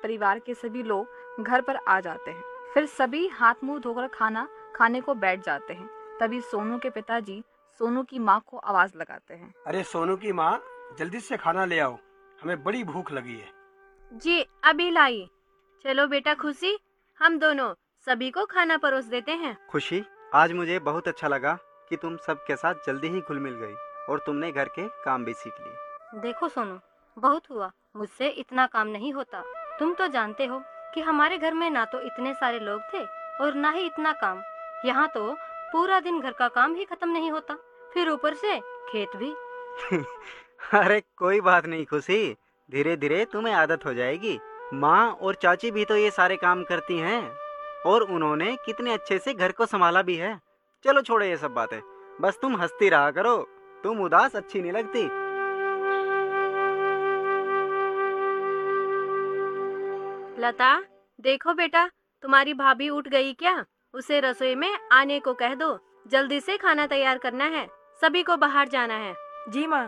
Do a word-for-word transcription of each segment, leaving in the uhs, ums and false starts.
परिवार के सभी लोग घर पर आ जाते हैं। फिर सभी हाथ मुंह धोकर खाना खाने को बैठ जाते हैं। तभी सोनू के पिताजी सोनू की माँ को आवाज लगाते हैं। अरे सोनू की माँ, जल्दी से खाना ले आओ, हमें बड़ी भूख लगी है। जी अभी लाई। चलो बेटा खुशी, हम दोनों सभी को खाना परोस देते हैं। खुशी, आज मुझे बहुत अच्छा लगा कि तुम सबके साथ जल्दी ही घुल मिल गई और तुमने घर के काम भी सीख लिए। देखो सोनू, बहुत हुआ, मुझसे इतना काम नहीं होता। तुम तो जानते हो कि हमारे घर में ना तो इतने सारे लोग थे और ना ही इतना काम। यहाँ तो पूरा दिन घर का काम ही खत्म नहीं होता, फिर ऊपर से खेत भी। अरे कोई बात नहीं खुशी, धीरे धीरे तुम्हें आदत हो जाएगी। माँ और चाची भी तो ये सारे काम करती हैं और उन्होंने कितने अच्छे से घर को संभाला भी है। चलो छोड़ो ये सब बातें, बस तुम हंसती रहा करो, तुम उदास अच्छी नहीं लगती। लता, देखो बेटा, तुम्हारी भाभी उठ गई क्या? उसे रसोई में आने को कह दो। जल्दी से खाना तैयार करना है, सभी को बाहर जाना है। जी माँ।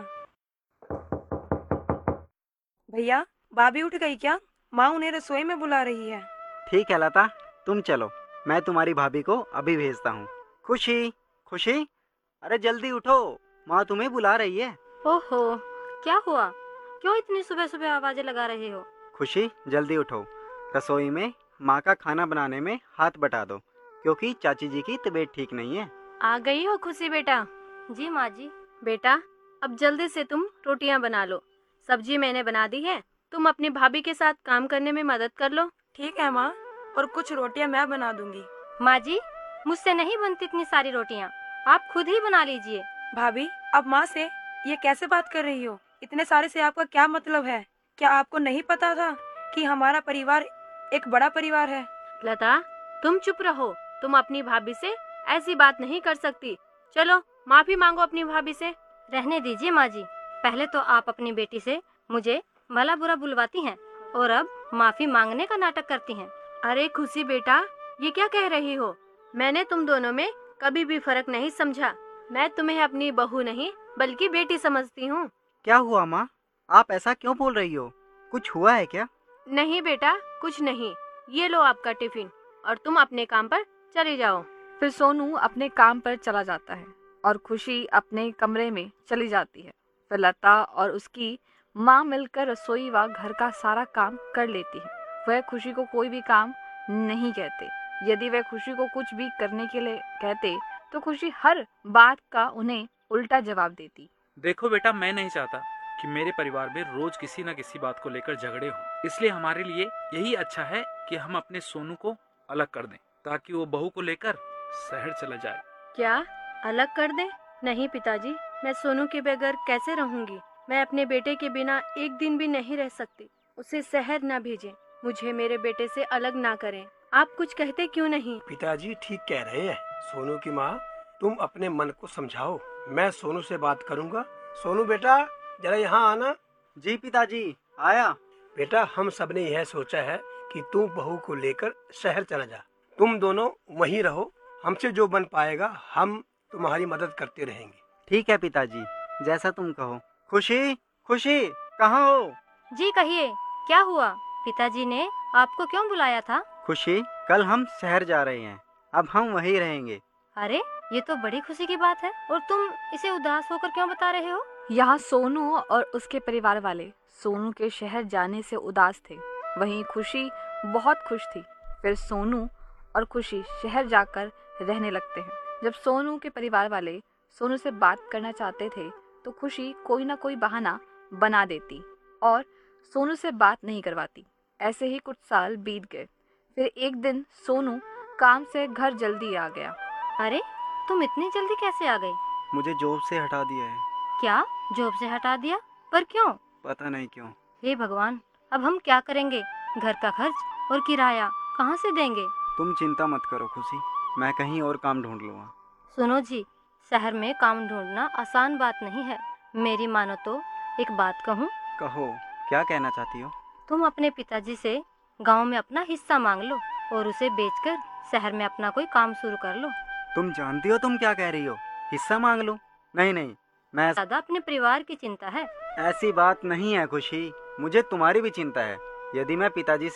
भैया, भाभी उठ गई क्या? माँ उन्हें रसोई में बुला रही है। ठीक है लता, तुम चलो, मैं तुम्हारी भाभी को अभी भेजता हूँ। खुशी, खुशी, अरे जल्दी उठो, माँ तुम्हें बुला रही है। ओहो, क्या हुआ? क्यों इतनी सुबह सुबह आवाजें लगा रहे हो? खुशी, जल्दी उठो, रसोई में माँ का खाना बनाने में हाथ बटा दो, क्योंकि चाची जी की तबीयत ठीक नहीं है। आ गई हो खुशी बेटा? जी माँ जी। बेटा, अब जल्दी से तुम रोटियां बना लो, सब्जी मैंने बना दी है, तुम अपनी भाभी के साथ काम करने में मदद कर लो। ठीक है माँ, और कुछ रोटियां मैं बना दूंगी। माँ जी, मुझसे नहीं बनती इतनी सारी रोटियाँ, आप खुद ही बना लीजिए। भाभी, अब माँ से ये कैसे बात कर रही हो? इतने सारे से आपका क्या मतलब है? क्या आपको नहीं पता था कि हमारा परिवार एक बड़ा परिवार है? लता, तुम चुप रहो, तुम अपनी भाभी से ऐसी बात नहीं कर सकती। चलो माफी मांगो अपनी भाभी से। रहने दीजिए माँ जी, पहले तो आप अपनी बेटी से मुझे भला बुरा बुलवाती हैं और अब माफी मांगने का नाटक करती हैं। अरे खुशी बेटा, ये क्या कह रही हो? मैंने तुम दोनों में कभी भी फर्क नहीं समझा। मैं तुम्हें अपनी बहू नहीं बल्कि बेटी समझती हूँ। क्या हुआ माँ, आप ऐसा क्यों बोल रही हो? कुछ हुआ है क्या? नहीं बेटा, कुछ नहीं। ये लो आपका टिफिन और तुम अपने काम पर चले जाओ। फिर सोनू अपने काम पर चला जाता है और खुशी अपने कमरे में चली जाती है। फिर लता और उसकी माँ मिलकर रसोई व घर का सारा काम कर लेती है। वह खुशी को कोई भी काम नहीं कहते। यदि वह खुशी को कुछ भी करने के लिए कहते तो खुशी हर बात का उन्हें उल्टा जवाब देती। देखो बेटा, मैं नहीं चाहता कि मेरे परिवार में रोज किसी न किसी बात को लेकर झगड़े हो, इसलिए हमारे लिए यही अच्छा है कि हम अपने सोनू को अलग कर दें, ताकि वो बहू को लेकर शहर चला जाए। क्या अलग कर दें? नहीं पिताजी, मैं सोनू के बगैर कैसे रहूंगी? मैं अपने बेटे के बिना एक दिन भी नहीं रह सकती। उसे शहर ना भेजें, मुझे मेरे बेटे से अलग ना करें। आप कुछ कहते क्यों नहीं? पिताजी ठीक कह रहे हैं। सोनू की माँ, तुम अपने मन को समझाओ, मैं सोनू से बात करूँगा। सोनू बेटा, जरा यहाँ आना। जी पिताजी, आया। बेटा, हम सब ने यह सोचा है कि तू बहू को लेकर शहर चला जा, तुम दोनों वहीं रहो। हमसे जो बन पाएगा हम तुम्हारी मदद करते रहेंगे। ठीक है पिताजी, जैसा तुम कहो। खुशी, खुशी, कहाँ हो? जी कहिए, क्या हुआ? पिताजी ने आपको क्यों बुलाया था? खुशी, कल हम शहर जा रहे हैं, अब हम वहीं रहेंगे। अरे ये तो बड़ी खुशी की बात है, और तुम इसे उदास होकर क्यों बता रहे हो? यहाँ सोनू और उसके परिवार वाले सोनू के शहर जाने से उदास थे, वहीं खुशी बहुत खुश थी। फिर सोनू और खुशी शहर जाकर रहने लगते हैं। जब सोनू के परिवार वाले सोनू से बात करना चाहते थे तो खुशी कोई ना कोई बहाना बना देती और सोनू से बात नहीं करवाती। ऐसे ही कुछ साल बीत गए। फिर एक दिन सोनू काम से घर जल्दी आ गया। अरे तुम इतनी जल्दी कैसे आ गई? मुझे जॉब से हटा दिया है। क्या, जॉब से हटा दिया? पर क्यों? पता नहीं क्यों। हे भगवान, अब हम क्या करेंगे? घर का खर्च और किराया कहाँ से देंगे? तुम चिंता मत करो खुशी, मैं कहीं और काम ढूंढ लूँगा। सुनो जी, शहर में काम ढूंढना आसान बात नहीं है। मेरी मानो तो एक बात कहूँ? कहो, क्या कहना चाहती हो? तुम अपने पिताजी से गांव में अपना हिस्सा मांग लो और उसे बेचकर शहर में अपना कोई काम शुरू कर लो। तुम जानती हो तुम क्या कह रही हो? हिस्सा मांग लो? नहीं नहीं, मैं ज्यादा अपने परिवार की चिंता है। ऐसी बात नहीं है खुशी, मुझे तुम्हारी भी चिंता है। यदि मैं पिताजी